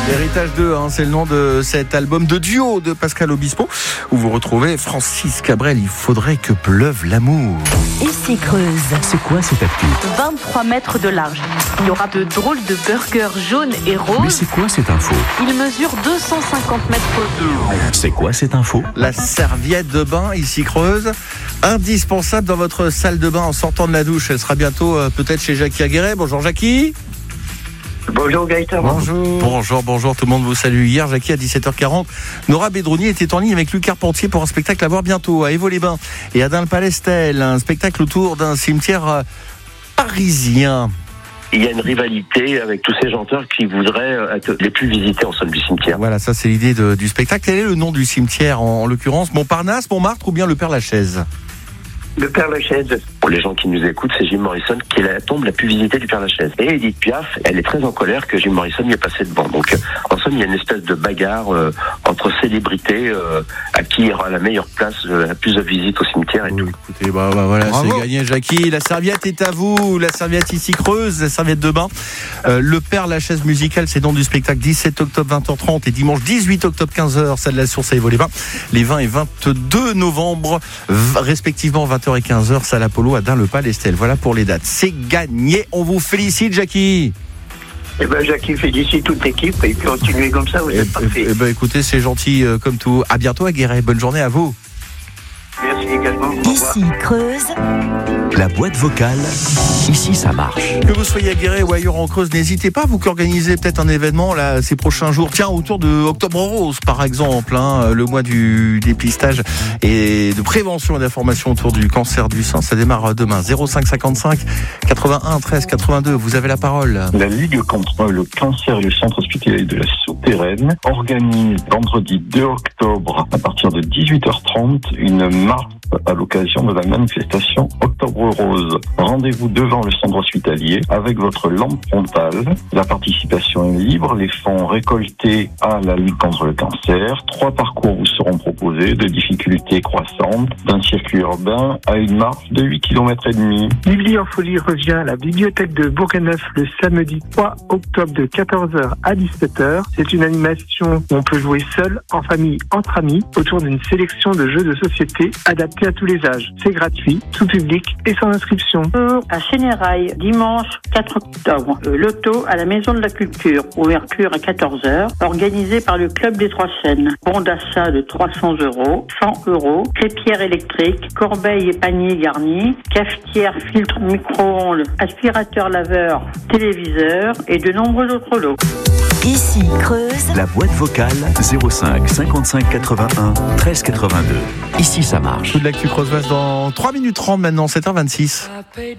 Héritage 2, c'est le nom de cet album de duo de Pascal Obispo, où vous retrouvez Francis Cabrel. Il faudrait que pleuve l'amour. Ici Creuse. C'est quoi cette actu? 23 mètres de large. Il y aura de drôles de burgers jaunes et roses. Mais c'est quoi cette info? Il mesure 250 mètres de haut. C'est quoi cette info? La serviette de bain, ici Creuse, indispensable dans votre salle de bain en sortant de la douche. Elle sera bientôt peut-être chez Jackie Aguirre. Bonjour Jackie. Bonjour Gaëtan. Bonjour, tout le monde vous salue. Hier, Jackie, à 17h40, Nora Bedrouni était en ligne avec Luc Carpentier pour un spectacle à voir bientôt à Évaux-les-Bains et à Dun-le-Palestel, un spectacle autour d'un cimetière parisien. Il y a une rivalité avec tous ces chanteurs qui voudraient être les plus visités en somme du cimetière. Voilà, ça c'est l'idée du spectacle. Quel est le nom du cimetière en l'occurrence? Montparnasse, Montmartre ou bien le Père-Lachaise? Le Père-Lachaise. Pour les gens qui nous écoutent, c'est Jim Morrison qui est la tombe la plus visitée du Père-Lachaise. Et Edith Piaf, elle est très en colère que Jim Morrison y est passé devant. Donc, en somme, il y a une espèce de bagarre entre célébrités à qui aura la meilleure place, la plus de visites au cimetière et tout. Écoutez, voilà, bravo. C'est gagné, Jackie. La serviette est à vous. La serviette ici Creuse, la serviette de bain. Le Père-Lachaise musical, c'est le nom du spectacle. 17 octobre 20h30 et dimanche 18 octobre 15h, salle de la Source à Évaux-les-Bains. Les 20 et 22 novembre, respectivement 20h et 15h, salle Apollo à Dun-le-Palestel. Voilà pour les dates. C'est gagné. On vous félicite, Jackie. Jackie félicite toute l'équipe et puis continuez comme ça, vous êtes parfait. Écoutez, c'est gentil comme tout. À bientôt à Guéret. Bonne journée à vous. Merci également. Ici Creuse. La boîte vocale, ici ça marche. Que vous soyez à Guéret ou ailleurs en Creuse, n'hésitez pas, vous qui organisez peut-être un événement là, ces prochains jours. Tiens, autour de Octobre Rose, par exemple, le mois du dépistage et de prévention et d'information autour du cancer du sein. Ça démarre demain. 05 55 81 13 82. Vous avez la parole. La Ligue contre le cancer et le centre hospitalier de la Souterraine organise vendredi 2 octobre à partir de 18h30 une marche à l'occasion de la manifestation Octobre Rose. Rendez-vous devant le centre hospitalier avec votre lampe frontale. La participation est libre. Les fonds récoltés à la Ligue contre le cancer. 3 parcours vous seront proposés de difficultés croissantes, d'un circuit urbain à une marche de 8 km et demi. Bibliofolie revient à la bibliothèque de Bourg-en-Neuf le samedi 3 octobre de 14h à 17h. C'est une animation où on peut jouer seul, en famille, entre amis, autour d'une sélection de jeux de société adaptés à tous les âges. C'est gratuit, tout public et sans inscription. À Sénérail, dimanche 4 octobre, loto à la Maison de la Culture, ouverture à 14h, organisé par le Club des Trois Seines. Bon d'achat de 300 €, 100 €, crêpière électrique, corbeille et panier garnis, cafetière, filtre micro-ondes, aspirateur laveur, téléviseur et de nombreux autres lots. Ici Creuse. La boîte vocale 05 55 81 13 82. Ici ça marche. Tout de l'actu creusoise dans 3 minutes 30 maintenant, 7h26.